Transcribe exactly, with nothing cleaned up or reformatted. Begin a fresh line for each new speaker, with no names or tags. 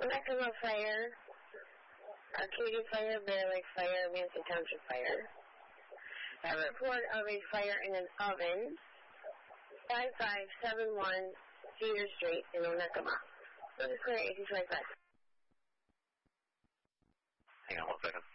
Yakima Fire, Arcadia Fire, Bear Lake Fire, Manson Township Fire. A report of a fire in an oven, five five seven one Cedar Street in Yakima. So it's clear eighteen twenty-five.
Hang on one second.